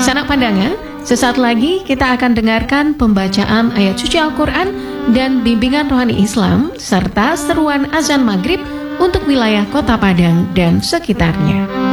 Sanak pandangan, sesaat lagi kita akan dengarkan pembacaan ayat suci Al-Quran dan bimbingan rohani Islam serta seruan azan maghrib untuk wilayah Kota Padang dan sekitarnya.